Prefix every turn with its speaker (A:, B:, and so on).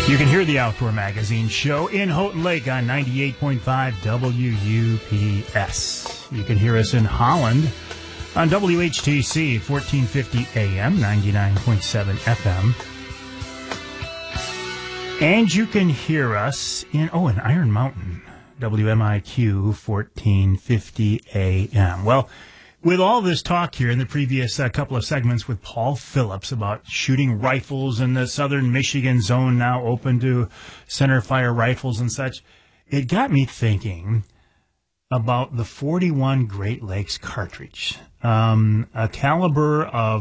A: You can hear the Outdoor Magazine show in Houghton Lake on 98.5 WUPS. You can hear us in Holland on WHTC 1450 AM, 99.7 FM. And you can hear us in Iron Mountain, WMIQ 1450 AM. Well, with all this talk here in the previous couple of segments with Paul Phillips about shooting rifles in the southern Michigan zone now open to centerfire rifles and such, it got me thinking about the .41 Great Lakes cartridge, a caliber of